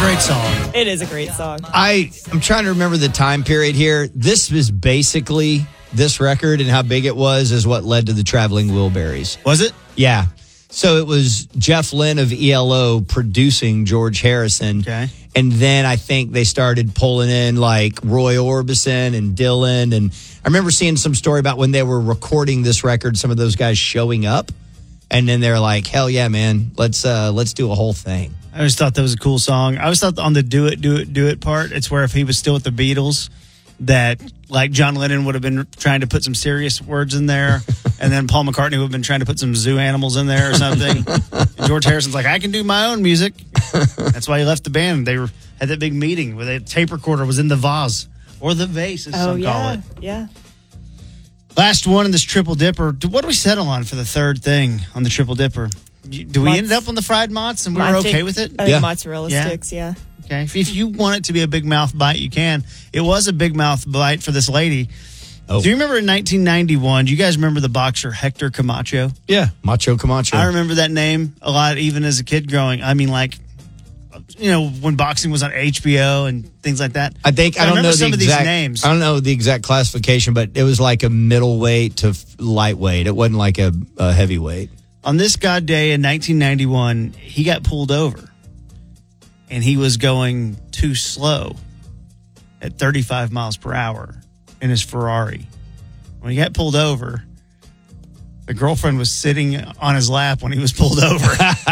great song. It is a great song. I'm trying to remember the time period here. This was basically this record, and how big it was is what led to the Traveling Wilburys. Was it? Yeah. So it was Jeff Lynne of ELO producing George Harrison. Okay. And then I think they started pulling in like Roy Orbison and Dylan. And I remember seeing some story about when they were recording this record, some of those guys showing up. And then they're like, hell yeah, man, let's do a whole thing. I always thought that was a cool song. I always thought on the do it part, it's where if he was still with the Beatles, that like John Lennon would have been trying to put some serious words in there, and then Paul McCartney would have been trying to put some zoo animals in there or something. And George Harrison's like, I can do my own music. That's why he left the band. They had that big meeting where the tape recorder was in the vase, or the vase, as some call it. Yeah. Last one in this Triple Dipper. What do we settle on for the third thing on the Triple Dipper? Do we end up on the fried mozz and we were okay with it? I think mozzarella sticks, yeah. Okay. If you want it to be a big mouth bite, you can. It was a big mouth bite for this lady. Oh. Do you remember in 1991, do you guys remember the boxer Hector Camacho? Yeah, Macho Camacho. I remember that name a lot, even as a kid growing. I mean, like, you know, when boxing was on HBO and things like that. I don't know some of these names. I don't know the exact classification, but it was like a middleweight to lightweight. It wasn't like a heavyweight. On this God day in 1991, he got pulled over. And he was going too slow at 35 miles per hour in his Ferrari. When he got pulled over, the girlfriend was sitting on his lap when he was pulled over.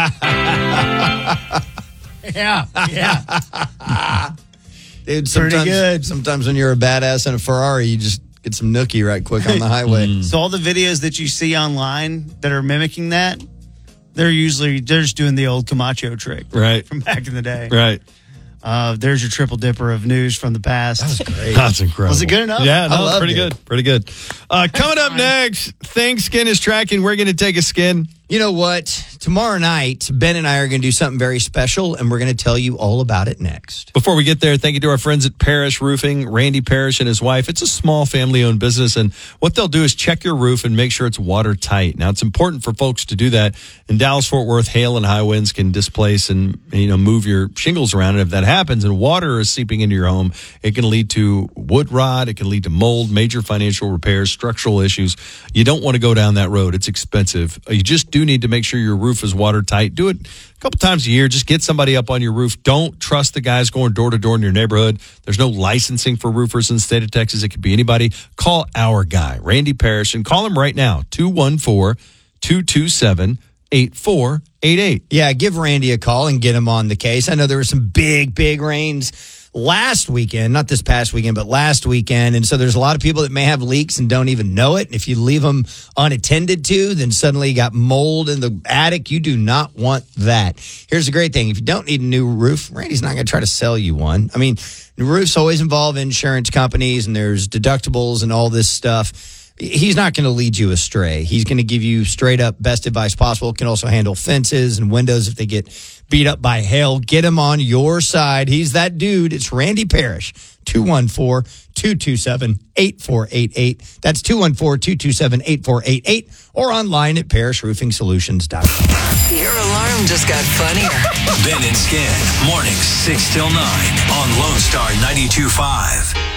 Yeah. Dude, pretty good. Sometimes when you're a badass in a Ferrari, you just get some nookie right quick on the highway. So all the videos that you see online that are mimicking that, they're just doing the old Camacho trick. Right. From back in the day. Right. There's your Triple Dipper of news from the past. That was great. That's incredible. Was it good enough? Yeah, no, I loved pretty it. good. Pretty good. Coming up next, Thing Skin is tracking. We're going to take a skin. You know what? Tomorrow night, Ben and I are going to do something very special, and we're going to tell you all about it next. Before we get there, thank you to our friends at Parrish Roofing, Randy Parrish and his wife. It's a small family-owned business, and what they'll do is check your roof and make sure it's watertight. Now, it's important for folks to do that. In Dallas-Fort Worth, hail and high winds can displace and move your shingles around, and if that happens and water is seeping into your home, it can lead to wood rot, it can lead to mold, major financial repairs, structural issues. You don't want to go down that road. It's expensive. You just do need to make sure your roof is watertight. Do it a couple times a year. Just get somebody up on your roof. Don't trust the guys going door to door in your neighborhood. There's no licensing for roofers in the state of Texas. It could be anybody. Call our guy, Randy Parrish, and call him right now, 214-227-8488. Yeah, give Randy a call and get him on the case. I know there were some big rains last weekend, not this past weekend, but last weekend. And so there's a lot of people that may have leaks and don't even know it. If you leave them unattended to, then suddenly you got mold in the attic. You do not want that. Here's the great thing. If you don't need a new roof, Randy's not going to try to sell you one. I mean, roofs always involve insurance companies and there's deductibles and all this stuff. He's not going to lead you astray. He's going to give you straight up best advice possible. Can also handle fences and windows if they get beat up by hail. Get him on your side. He's that dude. It's Randy Parrish. 214-227-8488. That's 214-227-8488 or online at parrishroofing.com. Your alarm just got funnier. Ben and Skin, mornings 6 till 9 on Lone Star 92.5.